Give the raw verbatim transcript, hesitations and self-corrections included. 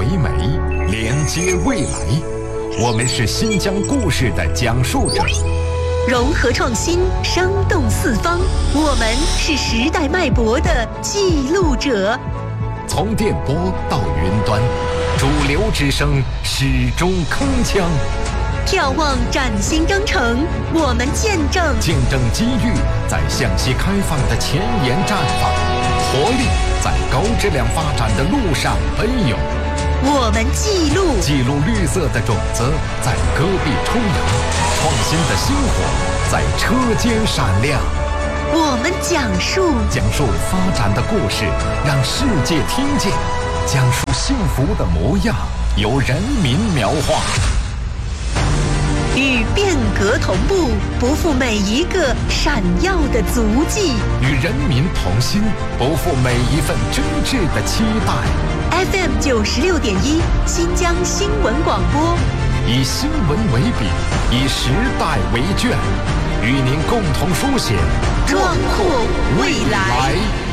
美，连接未来。我们是新疆故事的讲述者， 融合创新，生动四方。我们是时代脉搏的记录者。 从电波到云端，主流之声始终铿锵。 眺望崭新征程，我们见证见证机遇在向西开放的前沿绽放，活力在高质量发展的路上奔涌。 我们记录记录绿色的种子在戈壁冲扬，创新的星火在车间闪亮。 我们讲述讲述发展的故事，让世界听见；讲述幸福的模样，由人民描画。 与变革同步，不负每一个闪耀的足迹； 与人民同心，不负每一份真挚的期待。 F M 九十六点一，新疆新闻广播， 以新闻为笔，以时代为卷，与您共同书写壮阔未来。